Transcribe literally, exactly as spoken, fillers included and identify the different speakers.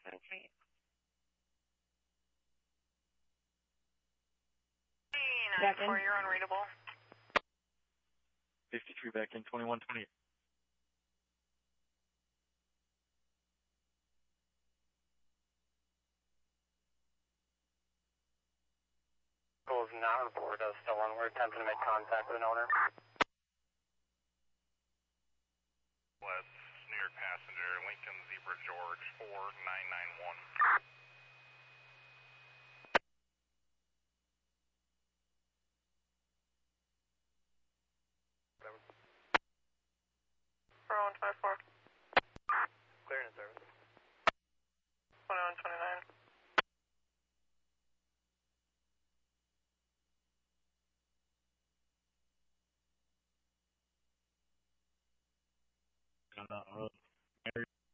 Speaker 1: Okay.
Speaker 2: Back in.
Speaker 1: nine four, you're unreadable.
Speaker 3: fifty-three back in, twenty-one twenty-eight.
Speaker 4: Is not on board, uh, still on. We're attempting to make contact with an owner.
Speaker 5: West, New York passenger, Lincoln Zebra George, four nine nine one.
Speaker 1: four one five four.
Speaker 4: Clearing in service.
Speaker 1: twenty-one twenty-nine.
Speaker 3: On that road. Mary